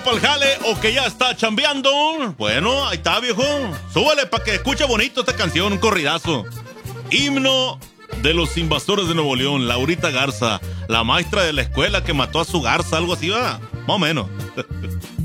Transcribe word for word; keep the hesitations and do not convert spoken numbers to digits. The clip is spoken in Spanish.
pa'l jale o que ya está chambeando. Bueno, ahí está, viejo. Súbale para que escuche bonito esta canción, un corridazo. Himno de los invasores de Nuevo León, Laurita Garza, la maestra de la escuela que mató a su garza, algo así, va, más o menos.